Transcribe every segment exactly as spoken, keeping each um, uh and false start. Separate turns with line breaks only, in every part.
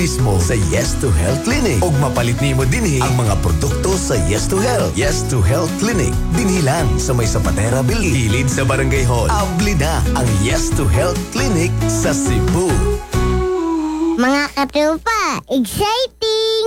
mismo sa Yes to Health Clinic. Ug mapalit nimo dinhi ang mga produkto sa Yes to Health. Yes to Health Clinic, dinhi lang sa may Zapatera Building, hilid sa Barangay Hall. Abli na ang Yes to Health Clinic sa Cebu.
Mga katropa, exciting!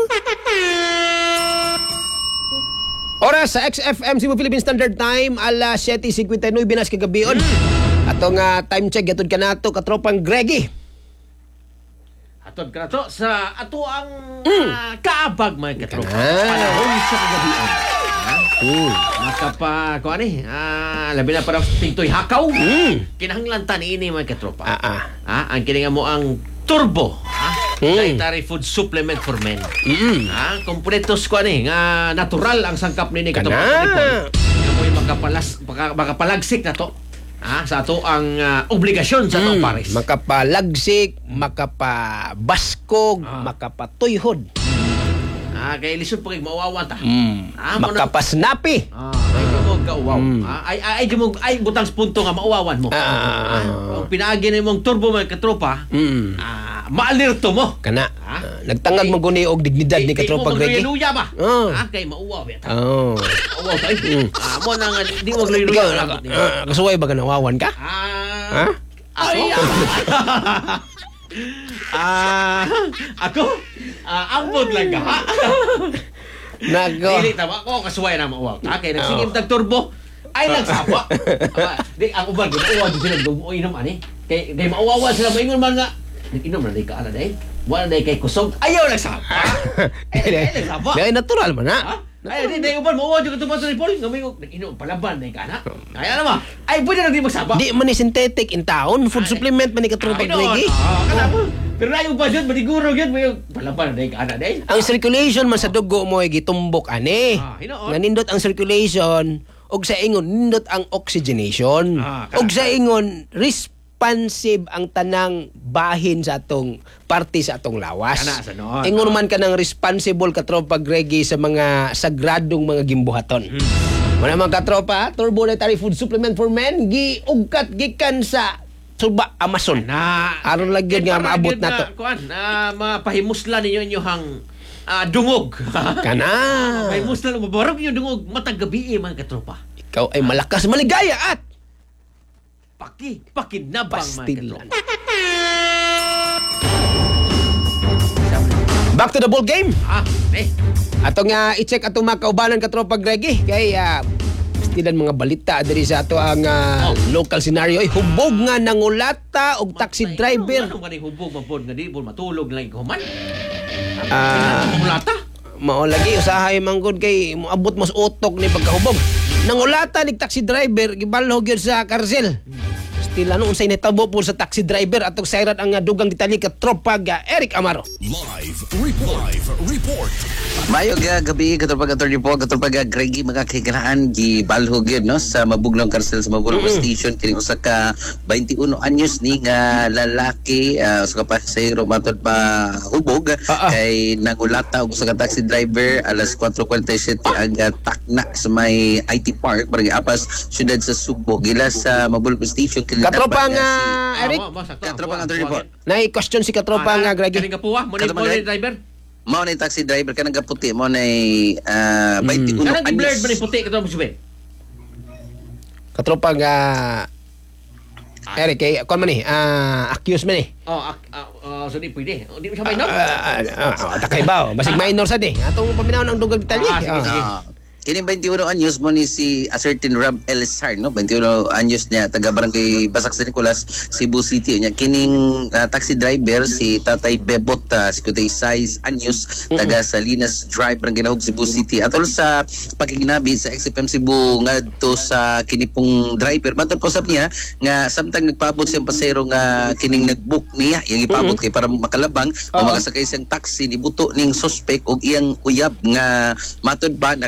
Oras sa X F M Cebu Philippine Standard Time, alas siyete fifty-nine binas kagabion. Atong uh, time check gatud kanato katropang Greggy.
Atod ka na to sa ato ang
Mm.
uh, kaabag mga katropa.
Ah.
Panahon sa kagabion.
Mm.
Makapa, kung ano eh, ah, labi na parang pintoy hakaw.
Mm.
Kinahanglantan ini mga katropa.
Ah, ah.
Ah, ang kininga mo ang turbo. Ah,
Mm.
dietary food supplement for men.
Mm.
Ah, kompletos ko ani nga natural ang sangkap nini
Kana.
katropa. Nga mo'y makapalas, maka, makapalagsik na to. Ah, sa ato ang ah, obligasyon sa ato
Mm.
pares.
Makapalagsik, makapabaskog,
Ah.
makapatuyhod.
Ah, kay lisod pa kay mauwawan ta.
Mm.
Ah, mo na-
Makapasnapi.
Ah, ay di mo kauwaw.
Mm.
Ah, ay ay di mo ay butang sa punto nga mauwawan mo.
Ah, ah, ah.
Ang pinaagi na mong turbo mga katropa,
Mm.
ah, maalirto mo.
Kana.
Ah.
Ah, nagtangad mo guni og dignidad ni katropa Greggy.
Luya ba?
Oh.
Ah, kay mauwaw ya ta.
Oh.
Mauwaw ta. eh.
Mm.
Ah, mo na nga di mo luya
Ikaw,
luya.
ah, kasuway ba ka nawawan ka?
Ah.
Ha?
Ay. Ah, ako ah, ambot lang ka. ha?
Nako.
Dili tama ko kasuway na mauwaw. Ah, kay nagsigim tag turbo. Ay nagsapa. Ah, di ang uban ko uwa di sila dumuinom ani. Kay kay mauwawa sila maingon man nga. Nag-inom na day ka ana day. Wala day kay kusog. Ayaw nagsapa. Ay nagsapa.
Dahil natural man
Ha?
ha.
Ay di day uban mauwaw jud tumato ni Paul. Ngamingon nag-inom palaban day ka na. Ay ano ma? Ay pwede na di magsapa.
Di man ni synthetic in town, food supplement man ni katropa
Ay, noon.
Greggy.
Ah, kana mo. Pero na yung budget maniguro gyud may palaban day ka ana day.
Ang circulation man sa dugo mo ay gitumbok ani.
Ah, hinoon.
Nga nindot ang circulation og sa ingon nindot ang oxygenation.
Ah, kana-
og sa ingon responsive ang tanang bahin sa atong parte sa atong lawas.
Kana sa noon.
Ingon man ka ng responsible katropa Greggy sa mga sagradong mga gimbuhaton.
Hmm.
Muna mga katropa, Turbo Dietary Food Supplement for Men giugkat gikan sa Suba Amazon.
Na
Aron lang yun nga maabot na to.
Kuan, ah, mapahimusla ninyo inyong ah, dungog.
Kana.
Pahimusla lang mabarog yung dungog matag gabi eh, mga katropa.
Ikaw ay malakas maligaya at
Paki, pakinabang
Pastilan.
mga katropa.
back to the ball game.
Ah, eh.
Atong nga i-check atong mga kaubanan katropa Greggy kay uh, stilan mga balita diri sa ato ang ah,
Oh.
local scenario ay hubog nga nangulata og taxi driver.
Ano ganing hubog mapod nga di po matulog lang ikaw man?
Ah,
Ang lata.
mao lagi usahay manggod kay moabot mas utok ni pagkahubog. Nangulata ni taxi driver gibalhog gyud sa karsel. Still ano unsay nahitabo po sa taxi driver atong sayrat ang ah, dugang detalye ka tropa ga Eric Amaro.
Live report. Live report.
Mayog uh, gabi katulpag attorney po katulpag uh, Greggy mga kikinaan gibalhog yun no sa Mabuglong Karsel sa Mabuglong mm-hmm. Station kining usa ka twenty-one anyos ni nga lalaki uh, usa ka pasahero matod pa hubog
Ah, ah.
kay nagulata og usa ka taxi driver alas four forty-seven ang uh, takna sa may I T Park barangay Apas syudad sa Subo gila sa Mabuglong Station kining
Katropa
dapat,
nga
uh,
Eric,
Ah, mo, mo, sakto.
Katropa
Buwan,
nga attorney po.
buwan.
nay question si katropa nga Greggy.
Kaning kapuwa, mo ni
Katropa
mo ni
Greg.
driver.
mao na yung taxi driver kanang gaputi mao na uh, twenty-one
Kanang blurred
anyos.
ba ni puti ka to mo subin?
Katropa nga Eric kay kon man ni ah accuse man ni.
Oh, ah, ah, ah, so di pwede. Oh, di mo siya mainom.
Ah, ah, ah, takay ba? Basig minor sa di. Atong paminaw ng dugang detalye.
Ah, sige,
Ah.
sige.
Ah, Kining twenty-one anyos mo ni si a certain Rob Elizar, no? twenty-one anyos niya, taga Barangay Basak San Nicolas, Cebu City. Niya. Kining uh, taxi driver, si Tatay Bebot, uh, fifty-six anyos, taga Salinas Drive, Barangay Nahog, Cebu City. Atol sa pagkiginabi sa X F M Cebu nga to sa kinipong driver. Matod ko sab niya, nga samtang nagpabot siyang pasero nga kining nagbook niya, yung ipabot kay para makalabang, o
Oo.
makasakay siyang taxi, nibuto ning suspect og iyang uyab nga matod ba naka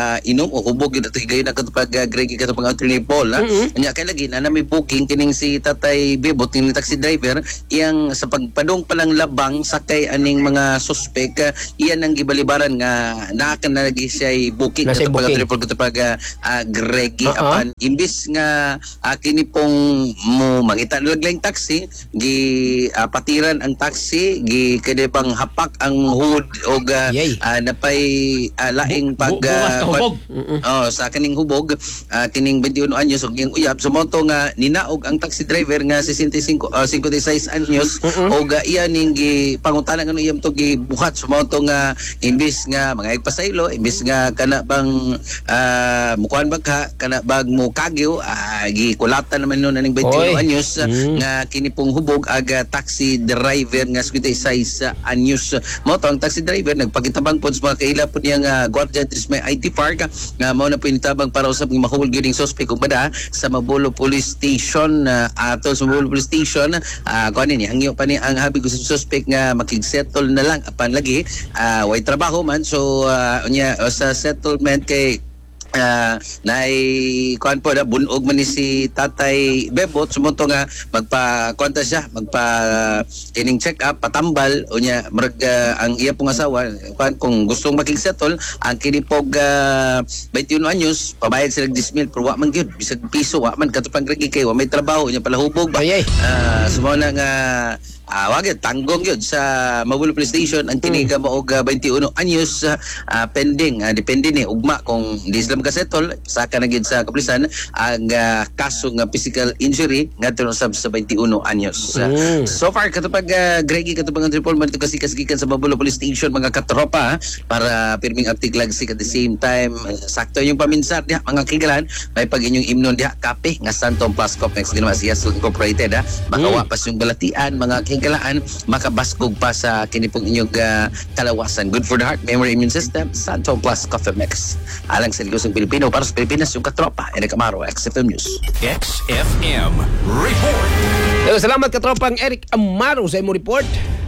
uh, inom o hubog yun ato higayon na katupag uh, Greggy katupag Attorney Paul ha. Mm-hmm. Anya kay lagi na na may booking kining si Tatay Bebot kining taxi driver iyang sa pagpadong palang labang sakay aning mga suspek uh, iyan ang gibalibaran nga naa ka na lagi siya booking
Nasa
katupag
booking.
Attorney Paul katupag uh, uh, Greggy
Uh-huh.
apan imbis nga uh, kini pong mo mangita nalaglayng taxi gi uh, patiran ang taxi gi kede pang hapak ang hood o uh,
Yay.
uh, napay uh, laing pag
Bu- bukas ka hubog.
oh sa kaning hubog uh, kining twenty-one anyos ug yung uyab sumoto nga ninaog ang taxi driver nga sixty-five uh, fifty-six anyos o ga iya ning gi pangutana nga iyam to gi buhat sumoto nga imbis nga mga pasaylo imbis nga kana bang uh, mukuan ba ka kana bag mo kagyo uh, gi kulatan naman nun aning twenty-one anyos uh,
Mm.
nga kini pong hubog aga taxi driver nga fifty-six anyos mo to ang taxi driver nagpakitabang po sa mga kaila po niya nga guardia dris may I T park nga mao na po initabang para usab ng mahubog gyud ning suspect ug bada sa Mabulo Police Station uh, ato sa Mabulo Police Station uh, kuan ni hangyo pa ni ang habi ko sa suspect nga makig-settle na lang apan lagi uh, way trabaho man so uh, unya uh, sa settlement kay Uh, nai kuan po na bunog man ni si Tatay Bebot sumonto nga magpa-konta siya magpa uh, kining check up patambal unya murag uh, ang iya pong asawa kuan kung gustong makig-settle ang kini pog uh, twenty-one anyos pabayad sila ten mil pero wa man gyud bisag piso wa man katupang Greggy kay wa may trabaho unya palahubog ba
Ay, ay.
uh, sumo na nga Ah, uh, wagid tanggong yun sa Mabulo Police Station ang kiniga mo og uh, twenty-one anyos uh, uh, pending uh, depende ni ugma kung di sila makasettle saka na gid sa kapulisan ang uh, kaso nga physical injury ngadto sa sa twenty-one anyos. Uh,
Mm.
so far katupag uh, Greggy katupag ang triple man ito kasi kasigikan sa Mabulo Police Station mga katropa para pirming uptig lagsik at the same time uh, sakto yung paminsar diha mga kigalan may pag inyong imnon diha kape nga Santom Plus Complex ginawa siya Incorporated ha makawapas yung balatian mga kalaan makabaskog pa sa kinipong inyong uh, kalawasan. Good for the heart, memory, immune system, Santom Plus Coffee Mix. Alang sa Ligosong Pilipino para sa Pilipinas yung katropa. Eric Amaro, X F M News.
X F M Report.
Eh, salamat katropang Eric Amaro sa imong report.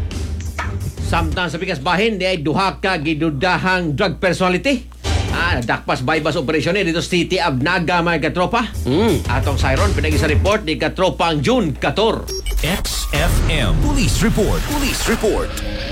Samtang sa pikas bahin, di ay duha ka gidudahang drug personality. Ah, dakpas bypass operation eh dito sa City of Naga mga katropa.
Mm.
Atong Siron, pinagi sa report ni katropang June fourteen.
X F M Police Report. Police Report.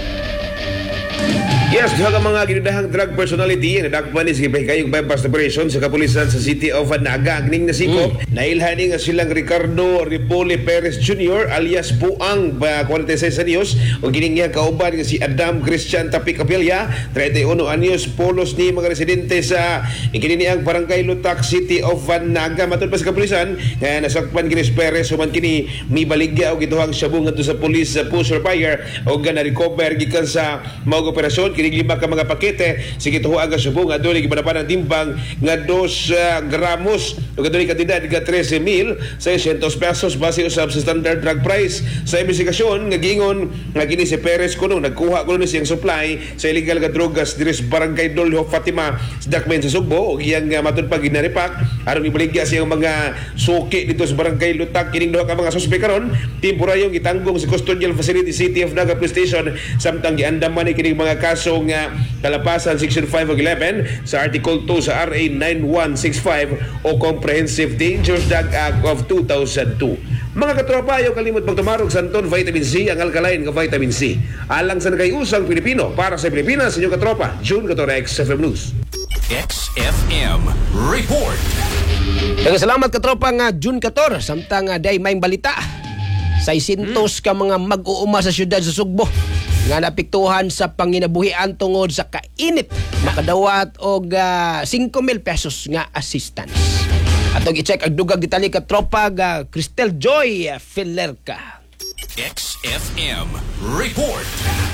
Yes, duha ka mga ginudahang drug personality na dakpan ni sa kayong bypass operation sa kapulisan sa City of Naga. Ang ning nasikop, mm. nailhani nga silang Ricardo Ripoli Perez Junior alias Buang, forty-six anyos, o gining niya kauban nga si Adam Christian Tapicapilla, thirty-one anyos, polos ni mga residente sa ikini ang Barangay Lutak, City of Naga. Matod pa sa kapulisan, nga nasakpan kini Perez, human kini mi baligya o gituhang sabong ngadto sa police sa push fire o ga na-recover gikan sa maog operasyon kini lima ka mga pakete sige tuho aga subong nga duli gibanapan ang timbang nga dos uh, gramos ug duli kantidad nga thirteen mil seiscientos pesos base usab sa standard drug price sa investigasyon nga giingon nga kini si Perez kuno nagkuha kuno ni siyang supply sa illegal nga drogas diri sa Barangay Dolho Fatima sa Dakmen sa Sugbo ug iyang uh, matud pa ginaripak aron ibaligya siyang mga suki dito sa Barangay Lutak kining duha ka mga suspek karon temporaryong gitanggong sa custodial facility City of Naga Police Station samtang giandaman ni kining mga kaso nga kalapasan section five ug eleven sa article two sa R A ninety-one sixty-five o Comprehensive Dangerous Drug Act of two thousand two. Mga katropa, ayaw kalimot pagtumarog Santon Vitamin C, ang alkaline nga vitamin C. Alang sa nagayusang Pilipino para sa Pilipinas, inyong katropa, June fourteen, X F M News.
X F M Report.
Eh, salamat katropang uh, June fourteen samtang uh, day may balita. sixty ka mga mag-uuma sa syudad sa Sugbo nga napiktuhan sa panginabuhian tungod sa kainit makadawat og uh, five mil pesos nga assistance. Atong i-check ang dugag detalye ka tropa ga Cristel Joy Filerca.
X F M Report.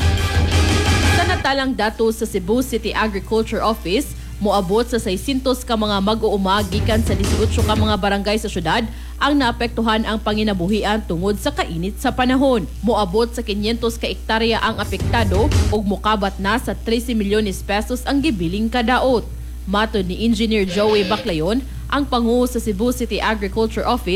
Sa natalang datos sa Cebu City Agriculture Office, moabot sa sixty ka mga mag-uuma gikan sa eighteen ka mga barangay sa syudad ang naapektuhan ang panginabuhian tungod sa kainit sa panahon. Moabot sa five hundred ka ektarya ang apektado ug mokabat na sa thirteen milyones pesos ang gibiling kadaot. Matod ni Engineer Joey Baclayon, ang panguho sa Cebu City Agriculture Office,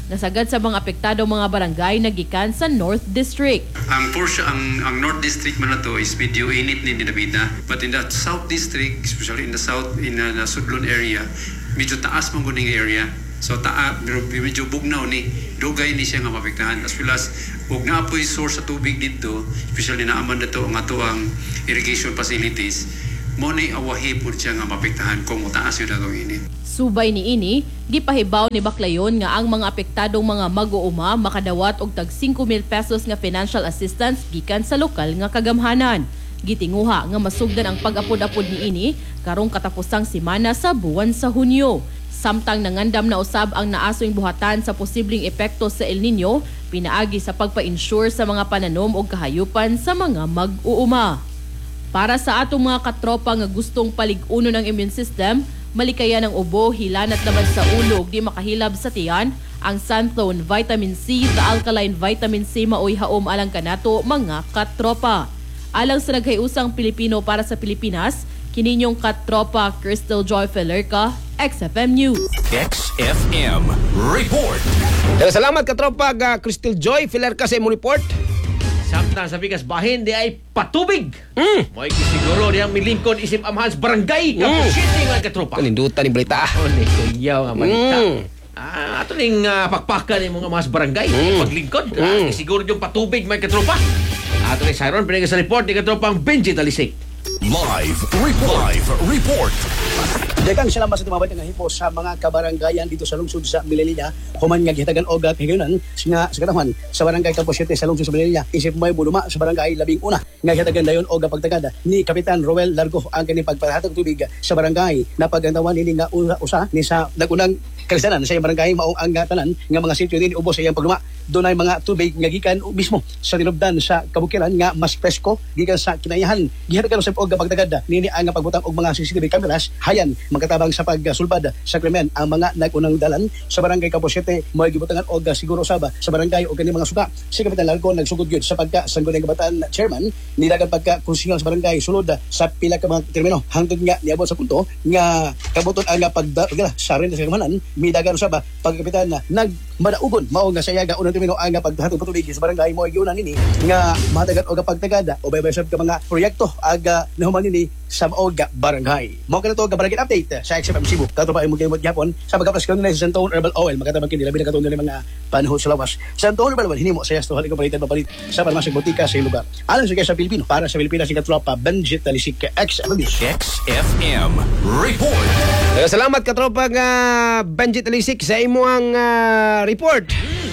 Nasagad sa mga apektado mga barangay na gikan sa North District.
Ang portion, ang, ang North District man na to is medyo init ni Dinabida. But in the South District, especially in the South, in uh, the Sudlon area, medyo taas mong guning area. So taa, medyo bugnaw ni, dugay ni siya nga mapektahan. As well as, huwag na apoy source sa tubig dito, especially naaman na to ang ato ang irrigation facilities, mo na awahi po siya nga mapektahan kung mataas yun na itong init.
Subay ni ini, gipahibaw ni Baclayon nga ang mga apektadong mga mag-uuma makadawat og tag five mil pesos nga financial assistance gikan sa lokal nga kagamhanan. Gitinguha nga masugdan ang pag-apod-apod ni ini karong katapusang semana sa buwan sa Hunyo. Samtang nangandam na usab ang naasoing buhatan sa posibleng epekto sa El Nino, pinaagi sa pagpa-insure sa mga pananom o kahayupan sa mga mag-uuma. Para sa atong mga katropa nga gustong palig-uno ng immune system, malikaya ng ubo, hilanat naman sa ulog, di makahilab sa tiyan, ang Santhone Vitamin C, the Alkaline Vitamin C maoy haom alang kanato mga katropa. Alang sa naghiusang Pilipino para sa Pilipinas, kininyong katropa Crystal Joy Felerca, X F M News.
X F M Report.
Salamat katropa uh, Crystal Joy Felerca sa imong report.
Samtang sa bigas bahin di ay patubig.
Mm.
Mo'y kisiguro niyang milingkod isip amhans barangay Campo
Mm.
City mga katropa.
Kanindutan ni balita.
Oh, ni kuyaw nga balita.
Mm.
Ah, ato ning uh, pakpakan ng mga mas barangay
Mm.
paglingkod.
Mm.
Ah, kisiguro yung patubig mga katropa. Ato ni Siron pinag sa report ni katropang Benji Talisik.
Live report. Live report.
Daghang salamat sa tumabay nga hipo sa mga kabarangayan dito sa lungsod sa Milililla. Human nga gihatagan og kahigayonan nga sa kataman sa barangay Campo Siete sa lungsod sa Milililla. Isip may buluma sa barangay Labing Una nga gihatagan dayon og pagtagada ni Kapitan Roel Largo ang kini pagpahatag tubig sa barangay. Napagantawan ini nga usa, usa ni sa nagunang kalisanan sa iyang barangay maong ang tanan nga mga sitio din ubos sa iyang pagluma. Dunay mga tubig nga gikan mismo sa tinubdan sa kabukiran nga mas presko gikan sa kinayahan. Gihatagan sa og pagtagada nini ang pagbutang og mga C C T V cameras hayan magkatabang sa pagsulbad sa krimen ang mga nagunang dalan sa barangay Campo Siete mo gibutangan og siguro saba sa barangay og kani mga suka. Si Kapitan Largo nagsugod gyud sa pagka Sangguniang Kabataan chairman nidagan pagka konsehyal sa barangay sulod sa pila ka mga termino hangtod nga niabot sa punto nga kabuton ang pagdala sa rin sa kamanan midagan usaba pagkapitan na nagmadaugon mao nga saya ga unang termino ang paghatod patubig sa barangay mo giunan nini nga matagan og pagtagada o bay ka mga proyekto aga nahuman nini sa maog barangay. Mao kanito ga barangay update sa X F M Cebu. Kato pa imong gimot gyapon sa pagkaplas kanunay sa Santon Herbal Oil makatabang kini labi na katong mga panahon sa lawas. Santon Herbal Oil hinimo sa yasto hali ko palitan papalit sa parmasig botika sa lugar. Alang sa sa Pilipino para sa Pilipinas sing katropa Benji Talisik X F M.
X F M Report.
Salamat katropa nga Benji Talisik sa imong uh, report.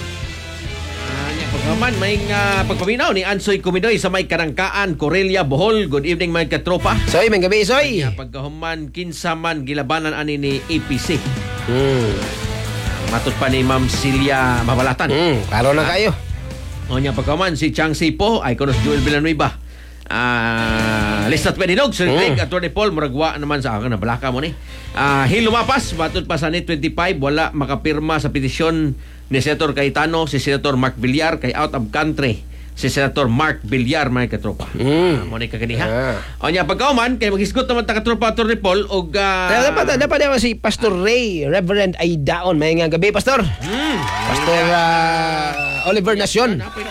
Pagkaman, may uh, pagpaminaw ni Ansoy Kumidoy sa may Karangkaan, Corelia, Bohol. Good evening mga katropa.
Soy, may gabi, Soy.
Kaya pagkahuman, kinsaman, gilabanan ani ni A P C.
Hmm.
Matod pa ni Ma'am Celia Mabalatan.
Hmm, klaro na kayo.
O niya pagkahuman, si Chang Sipo, ay konos Joel Villanueva. Ah, Listat Pedinog, Sir Greg,
Mm.
Atty. Paul, muragwa naman sa akin, nabalaka mo ni. Ah, Hilo Mapas, matod pa sa N I T twenty-five, wala makapirma sa petisyon ni Senator Cayetano, si Senator Mark Villar, kay out of country, si Senator Mark Villar, mga katropa.
Mm.
Ah, mo ni kagani ha.
Ah.
O niya, pagkauman, kay maghisgot naman ta katropa, Atty. Paul, og... Uh,
dapat, dapat naman si Pastor Ray, Reverend Aidaon. May nga gabi, Pastor.
Hmm.
Pastor uh, Oliver Nacion.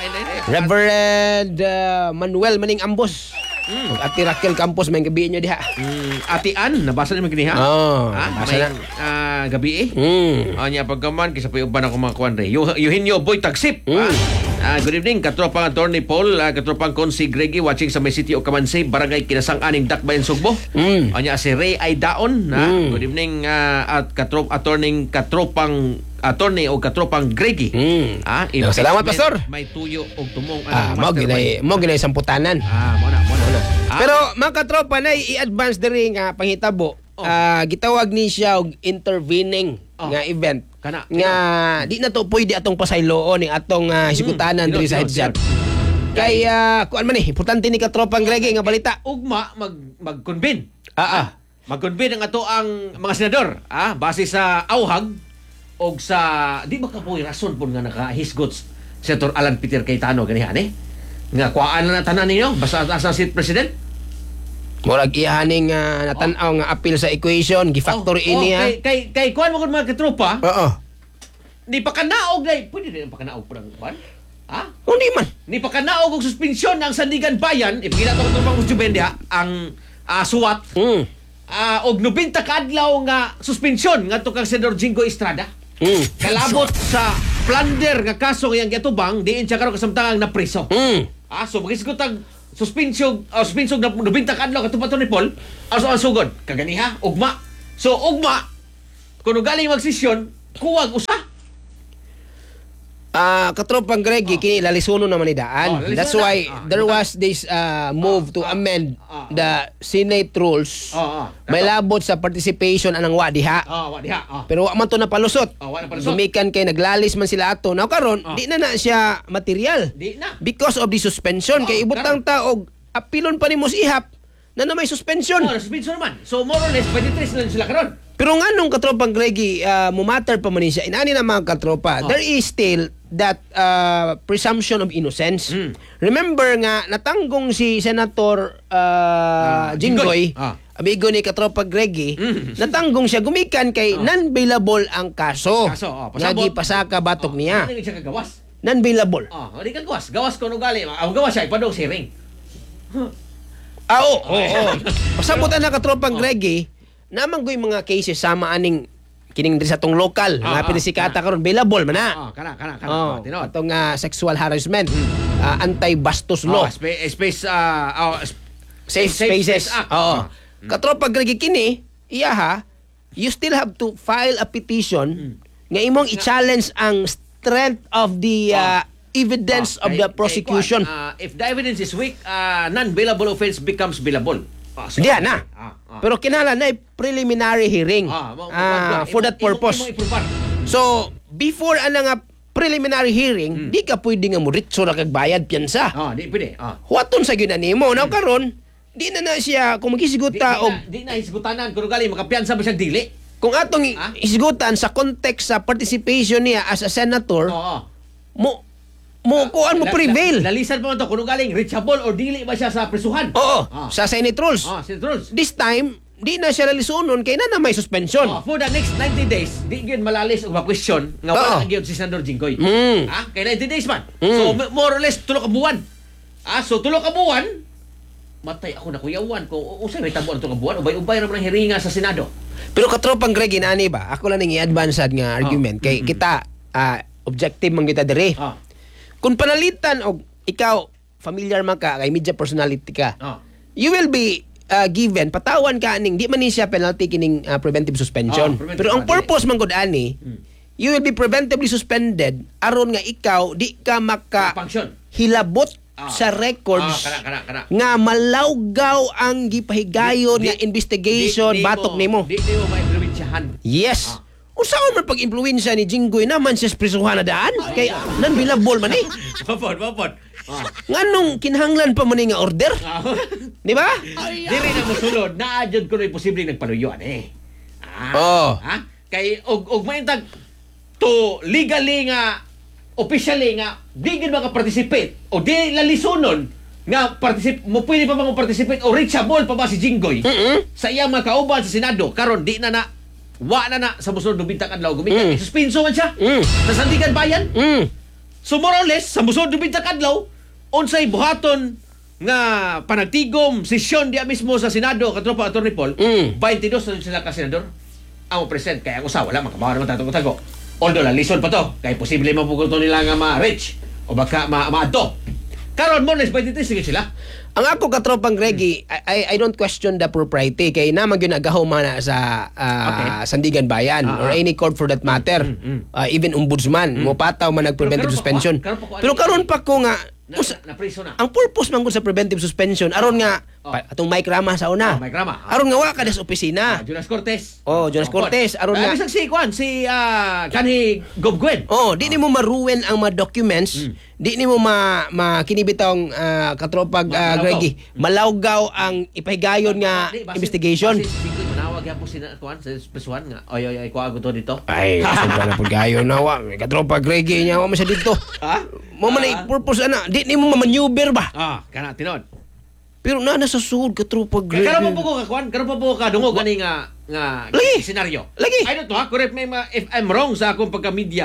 Reverend uh, Manuel Maning Ambos. Mm. Ati Raquel Campos, may gabi nyo diha.
Mm, Ati Ann, nabasa naman kini ha?
Oo,
ha?
nabasa
May
na.
ah, gabi eh.
Mm.
O niya, pagkaman, kisa pa yung ba na kumakuan re. Yuh- Eugenio Boy Tagsip.
Mm.
Ah, good evening, katropang Atty. Paul, ah, katropang Consi Greggy, watching sa may City of Kamansi, Barangay Kinasang-aning Dakbayan, Sugbo.
Mm.
O niya, si Ray Aidaon. Ha?
Mm.
Good evening, ah, at katrop, attorney, katropang attorney o katropang Greggy.
Mm.
Ah,
No, salamat, Pastor.
May tuyo o tumong.
Ah, mo ginay, mo ginay samputanan.
Ah, mo na, mo na. Ah,
Pero mga katropa na i-advance diri nga panghitabo.
Oh.
Ah, gitawag ni siya og intervening
Oh.
nga event.
Kana,
nga di na to pwede atong pasayloon ning atong uh, sikutanan diri sa
Tinod,
headset.
tinod,
Kay uh, kuan man eh, importante ni katropang Greggy nga balita.
ugma mag mag-convene.
Ah, ah.
Mag-convene ang ato ang mga senador, ah, base sa awhag og sa di ba kapoy rason pud nga nakahisgot Senator Alan Peter Cayetano ganihan eh. Nga kuaan na tanan ninyo basta asa si President.
Murag ihaning uh, natanaw nga appeal sa equation, gifactor
Oh,
ini
oh,
ha.
Kay kay, kay kuan mo kun mga katropa.
Oo.
Ni pakanaog dai, pwede din ang pakanaog pa ng ban? Ha?
Hindi man.
Ni pakanaog og suspensyon ng Sandigan Bayan, ipakita ko itong mga Jubendi ha, ang ah, suwat.
Mm.
Ah, og nobenta ka adlaw nga suspensyon ngadto kang Senador Jingo Estrada.
Mm.
Kalabot sa plunder nga kaso nga gitubang diin siya karon kasamtangang na preso.
Mm.
Ah, so magisgot ang suspensyon, uh, suspensyon na nobenta ka adlaw katupaton ni Paul. Also ang sugod, kaganiha, ugma. So ugma kuno galing magsesyon, kuwag usa.
Ah, katropang Greggy, kini lalisuno naman ni
Oh,
daan.
lalisod
That's
na.
why
Ah,
there
diba?
was this uh, move to
ah,
amend
ah,
the Senate rules.
Oh, oh.
May labot sa participation anang wa diha.
Ah, wa diha. Ah.
Pero wa man to napalusot.
Oh, wa napalusot.
Gumikan kay naglalis man sila ato. Now karon,
Ah.
di na na siya material.
Di na.
Because of the suspension.
Oh,
kay ibutang taog, apilon pa ni mo si ihap na na may suspension.
Oh, suspension naman. So more or less twenty-three na lang sila karon.
Pero nga nung katropang Greggy, uh, mumatter pa man ni siya. Inani na mga katropa,
Oh.
there is still that uh, presumption of innocence.
Mm.
Remember nga, natanggong si Senator uh, Jinggoy,
Ah.
amigo ni katropa Greggy,
Mm.
natanggong siya, gumikan kay non-bailable ang kaso.
Kaso, oh,
nga
pasabot.
gipasaka batok niya.
Ano siya kagawas?
Non-bailable.
Oh, di ka gawas. Gawas ko no gali. Ang gawas siya ipadong siring.
Ah, oo, oo, oo. Pasabutan na katropang Greggy, namang goy mga cases sama aning kining diri sa tong lokal
Ah,
nga
ah,
pinisikata karon bailable man na.
Oh, kana kana kana.
Oh,
Oh, tinod.
atong uh, sexual harassment, uh, anti-bastos
Oh,
law,
space space ah, oh, sp-
safe,
Safe
spaces.
Space Act.
Oo.
Ah.
Katropa Greggy kini, iya ha, you still have to file a petition nga imong i-challenge ang strength of the uh, evidence
Ah,
of
kay-
the prosecution.
kay Kwan, ah, if the evidence is weak, ah, non-bailable offense becomes bailable. Ah, so-
Diyan na.
Ah, ah.
Pero kinahanglan na preliminary hearing
Ah, mo- mo-
ah,
mo-
for
imo-
that purpose.
imo- imo iprobar.
So, before ana nga preliminary hearing, di ka pwede nga mo ritso ra kag bayad piyansa.
Ah, di pwede. Ah.
Huwaton sa gyud nimo. Now karon, di na na siya kung
Di, di,
magisiguta og
na, di na hisgutanan kung gali makapiyansa ba siyang dili.
kung atong
Ah?
isigutan sa context sa participation niya as a senator,
Oo.
mo mo kuan mo
La-
prevail.
la- Lalisan pa man to kung galing reachable or dili ba siya sa prisuhan.
Oo,
Ah.
sa Senate rules.
Ah, Senate rules.
This time, di na siya lalisunon kay na na may suspension.
Oh, for the next ninety days, di gyud malalis og ma-question nga wala
Oo.
gyud si Senador Jinggoy.
Mm.
Ah, kay ninety days man.
Mm.
So m- more or less tulo ka buwan. Ah, so tulo ka buwan, matay ako na kuyawan kung usa may tabuan tulo ka buwan ubay-ubay ra man ang hiringa sa Senado.
Pero katropang Greg, inani ba? Ako lang nang i-advance nga argument. Kay
Mm-mm.
kita, ah, objective man kita dire.
Ah.
Kung panalitan og ikaw, familiar man ka, kay media personality ka,
Ah.
you will be uh, given, patawan ka aning, di man ni siya penalty kining uh, preventive suspension.
Ah, preventive
Pero ang
pa,
purpose man gud ani, you will be preventively suspended aron nga ikaw di ka maka
Function.
hilabot
Ah.
sa records
Ah, kana kana kana.
nga malawgaw ang gipahigayon nga investigation
Di- di
batok nimo.
Di di mo maimpluwensyahan.
Yes.
Ah.
Unsaon man pag-impluwensya ni Jinggoy naman siya sa prisuhan na daan? Kay non-billable man eh.
Mapod, mapod. Ah.
Nganong kinahanglan pa man eh nga order?
Ah.
Di ba?
Diri na mosulod, naadjud ko na posibleng nagpaluyuan eh. Ah.
Oo.
Ha? Kay og og maintag to legally nga officially nga di gid maka-participate o di lalisunon nga participate mo pwede pa bang participate o reachable pa ba si Jinggoy
Mm-mm.
sa iyang mga kauban sa Senado karon di na na wa na na sa musunod ng bintang adlaw gumikan
Mm.
suspenso man siya
Mm.
sa Sandigan Bayan.
Mm.
So more or less, sa musunod ng bintang adlaw, unsay buhaton nga panagtigom sesyon diya mismo sa Senado katropa Attorney Paul,
Mm.
twenty-two na sila ka senador. Ang present kaya ang usa wala makabawa naman tago-tago. Although la lison pa to, kay posible mapuguto nila nga ma-reach o baka ma maadto. Karon more or less twenty-three sige sila.
Ang ako katropang Greggy, I, I I don't question the propriety kay naman yun agahaw man na sa ah,
Okay.
Sandigan Bayan
Ah,
or
ah.
any court for that matter.
Mm, mm.
Ah, even ombudsman, mo pataw man
Pero
nag-preventive
karon pa ko,
suspension.
ah, karon pa ko,
Pero
ano,
karon pa ko nga
Na,
us-
na, na priso na.
ang purpose man ko sa preventive suspension aron nga
Oh.
pa- atong Mike Rama sa una.
Oh, Mike Rama. Ah.
Aron nga wa ka des opisina.
Ah, Jonas Cortez.
Oh, Jonas Cortez, aron nga-
nga. si Kwan, si ah, kanhi Gobgwen.
Oh, di ni mo maruwen ang mga documents,
Mm.
di ni mo ma, ma kinibitang ah, katropag
Malawgaw.
ah, Greggy, malawgaw ang ipahigayon nga
Di, base-
investigation.
base, Sikoy, manawag yan po si Kwan, sa Pesuan nga. Oy, oy, oy, kuha ko to dito.
Ay, sobra na pud gayo na wa. May katropa Greggy niya wa man siya dito.
Ha?
Mo man
Ah.
ay purpose ana, di ni mo mamaneuver ba?
Ah, kana tinod.
Pero na nasa suod katropa
Kaya
Greggy.
karon pa po ko ka Kwan, karon pa po ka dungog ani nga nga
Lagi.
senaryo.
Lagi.
I don't know, ha? Correct me ma if I'm wrong sa akong pagka-media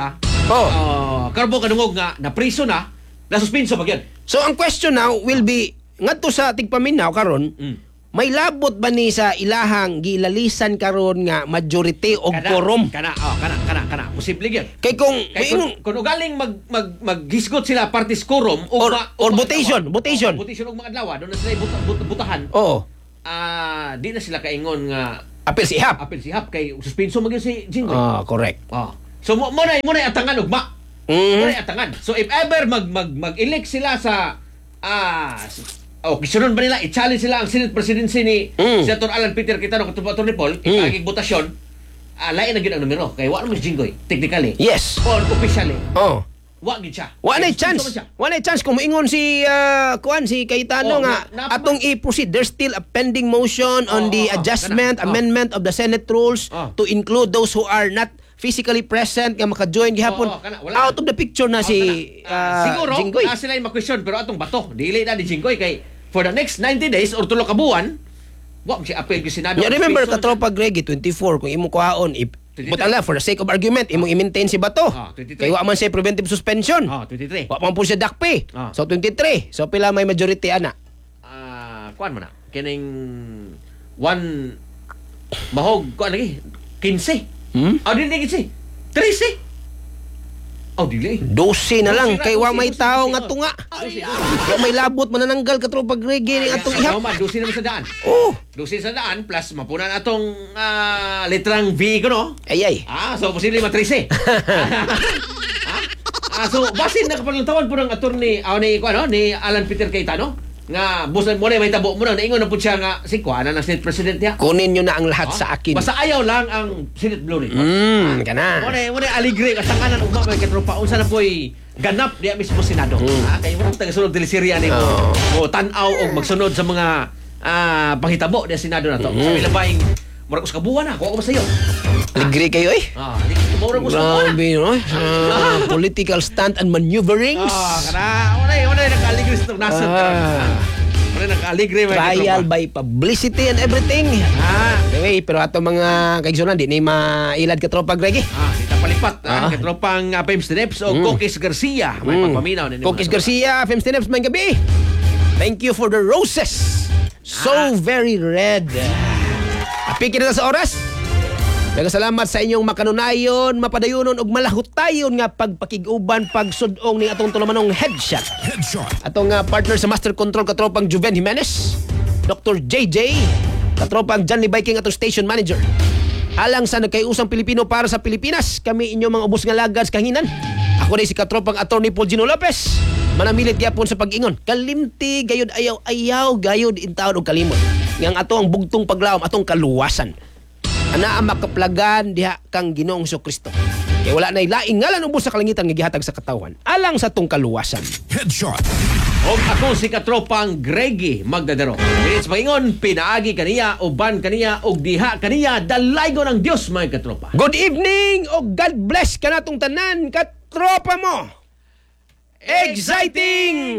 Oh.
Uh, karbo kadungog nga na priso na, na suspenso pa gyud.
So ang question now will be ngadto sa tigpaminaw karon,
Mm.
may labot ba ni sa ilahang gilalisan karon nga majority og
Kana,
quorum?
Kana, oh, kana, kana, kana. Posible gyud.
Kay kung
Kay kung, kung ugaling mag mag maghisgot sila parties quorum o
Or- or votation, votation.
votation og mga adlaw, doon na sila but, but, butahan.
Oo.
Ah, di na sila kaingon nga
Apel si Ihap.
apel si Hap kay suspenso magyud si Jinggoy.
Ah, correct.
Ah. So mo mo na mo na atangan ugma.
Mhm.
Mo na atangan. So if ever mag mag mag-elect sila sa ah oh, kisunod ba nila i-challenge sila ang Senate presidency ni
Mm.
Senator Alan Peter Quintano katong Atty. Paul,
Mm.
ikagig botasyon. Ah, lain na gyud ang numero kay wa mo si Jinggoy technically.
Yes.
Or officially.
Oh.
Wa gyud siya.
Wa na
Kay
chance.
suspenso man siya.
Wa na chance kung moingon si uh, kuan si Cayetano
Oh,
nga
na- na-
atong i-proceed. There's still a pending motion on
Oh,
the
oh, oh,
adjustment,
kana. Oh.
amendment of the Senate rules
Oh.
to include those who are not physically present nga maka-join gihapon.
Oh, oh, kana. Wala.
Out of the picture na
Oh,
si
kana. Ah,
uh,
siguro
Jinggoy.
na sila yung ma-question pero atong bato dili na ni Jinggoy kay for the next ninety days or tulo ka buwan wa mo siya appeal sa Senado.
Yeah, remember
Suspenso
katropa Greg twenty-four kung imo kuhaon if
twenty-three.
but ala for the sake of argument imong i-maintain si Bato.
Ah, twenty-three.
Kay wa man siya preventive suspension.
Ah, twenty-three.
Wa man po siya dakpe.
Ah.
So twenty-three. So pila may majority ana?
Ah, kuan man na. Kining one mahog kuan lagi quince.
Hmm?
Ah, dili quince. trece. Oh, dili.
Dose na lang
Dose na,
kay wa
dose,
may
dose,
tao
dose,
nga
oh.
tunga.
Dose,
Wa may labot manananggal katropa Greg ni atong ihap.
man, dusi naman sa daan.
Oh,
Dusi sa daan plus mapunan atong ah, letrang V ko no.
ay ay.
Ah, so posible matrese. ah? ah, so basin na kapalantawan po ng attorney ah, ni ko ano ni Alan Peter Cayetano nga busan mo na may tabo mo na naingon na po siya nga si kuana na Senate President ya.
Kunin nyo na ang lahat
Ah,
sa akin.
Basta ayaw lang ang Senate Blue Report.
Mm, kana.
Mo na mo na aligre kasanganan ugma may katropa unsa na po'y ganap diya mismo Senado. Ah, kay mo taga sulod dili Syria ni mo. Mo tan-aw og magsunod sa mga ah panghitabo diya Senado na to. Sa labaing murag us kabuan na, ko ko sa iyo.
Aligre kayo eh.
Ah, di murag us kabuan.
Grabe, no? Ah, political stunt and maneuverings.
Ah, kana wala wala naka-aligre sa nasod.
Ah.
Wala naka-aligre may
Trial
katropa.
by publicity and everything.
Ah,
Anyway, pero ato mga kaigsunan, di ni mailad ka tropa, Greg eh.
ah, kita palipat
Ah.
ah, katropang uh, Pim's Tineps o
Mm.
Cookies Garcia. May
Mm.
pagpaminaw ni
Cookies Garcia, Fems Tineps, may gabi. Thank you for the roses. So
Ah.
very red. Apikir na sa oras. Nagasalamat sa inyong makanunayon, mapadayunon ug malahutayon nga pagpakiguban pagsudong ning atong tulamanong headshot. Atong nga partner sa Master Control katropang Juven Jimenez, Doctor J J, katropang John Lee Viking atong station manager. Alang sa nagkayusang Pilipino para sa Pilipinas, kami inyo mga ubos nga lagad sa kahingan. Ako ni si katropang Attorney Paul Gino Lopez. Manamilit gyapon sa pag-ingon. Kalimti gayud ayaw-ayaw gayud in taon og kalimot. Ngang ato ang bugtong paglawom atong kaluwasan. Ana ang makaplagan diha kang Ginoong Kristo. Kaya wala na laing ngalan ubos sa kalangitan nga gihatag sa katawan. Alang sa tong kaluwasan.
Og ako si katropang Greggy Magdadero. Minutes pagingon, pinaagi kaniya, uban kaniya, og diha kaniya, dalaygon ng Diyos mga katropa.
Good evening o God bless ka natong tanan katropa mo. Exciting!